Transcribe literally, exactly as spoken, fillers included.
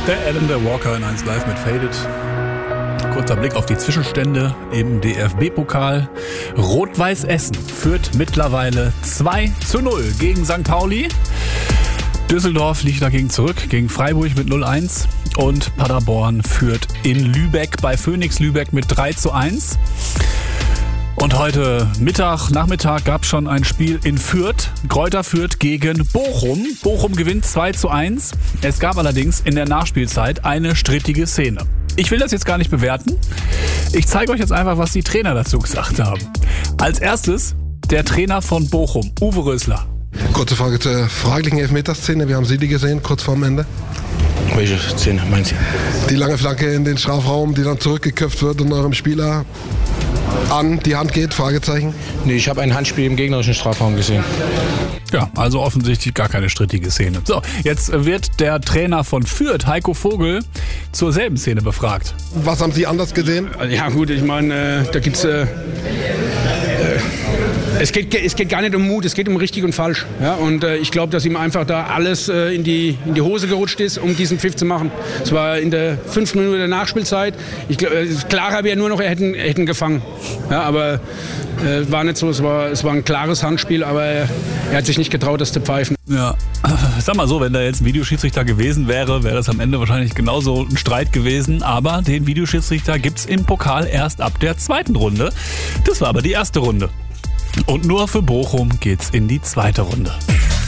Der Alan Walker in eins Live mit Faded. Kurzer Blick auf die Zwischenstände im D F B-Pokal. Rot-Weiß Essen führt mittlerweile zwei zu null gegen Sankt Pauli. Düsseldorf liegt dagegen zurück, gegen Freiburg mit null eins. Und Paderborn führt in Lübeck bei Phoenix Lübeck mit drei zu eins. Und heute Mittag, Nachmittag gab es schon ein Spiel in Fürth. Greuther Fürth gegen Bochum. Bochum gewinnt zwei zu eins. Es gab allerdings in der Nachspielzeit eine strittige Szene. Ich will das jetzt gar nicht bewerten. Ich zeige euch jetzt einfach, was die Trainer dazu gesagt haben. Als erstes der Trainer von Bochum, Uwe Rösler. Kurze Frage zur fraglichen Elfmeterszene. Wie haben Sie die gesehen, kurz vorm Ende? Welche Szene meinst du? Die lange Flanke in den Strafraum, die dann zurückgeköpft wird und eurem Spieler an die Hand geht? Fragezeichen. Nee, ich habe ein Handspiel im gegnerischen Strafraum gesehen. Ja, also offensichtlich gar keine strittige Szene. So, jetzt wird der Trainer von Fürth, Heiko Vogel, zur selben Szene befragt. Was haben Sie anders gesehen? Ja gut, ich meine, äh, da gibt's... Äh, äh, Es geht, es geht gar nicht um Mut, es geht um richtig und falsch. Ja, und äh, ich glaube, dass ihm einfach da alles äh, in, die, in die Hose gerutscht ist, um diesen Pfiff zu machen. Es war in der fünften Minute der Nachspielzeit. Ich glaub, äh, klarer wäre nur noch, er hätten, hätten gefangen. Ja, aber äh, war nicht so, es war, es war ein klares Handspiel, aber er, er hat sich nicht getraut, das zu pfeifen. Ja, sag mal so, wenn da jetzt ein Videoschiedsrichter gewesen wäre, wäre das am Ende wahrscheinlich genauso ein Streit gewesen. Aber den Videoschiedsrichter gibt's im Pokal erst ab der zweiten Runde. Das war aber die erste Runde. Und nur für Bochum geht's in die zweite Runde.